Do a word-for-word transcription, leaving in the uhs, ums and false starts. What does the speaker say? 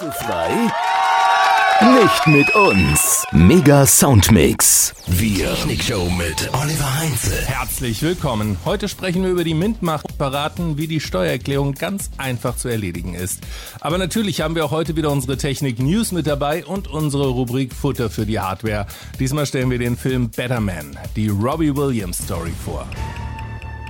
du frei? Nicht mit uns. Mega Soundmix. Wir. Technikshow mit Oliver Heinze. Herzlich willkommen. Heute sprechen wir über die Mint-Macht und verraten, wie die Steuererklärung ganz einfach zu erledigen ist. Aber natürlich haben wir auch heute wieder unsere Technik-News mit dabei und unsere Rubrik Futter für die Hardware. Diesmal stellen wir den Film Better Man, die Robbie Williams Story vor.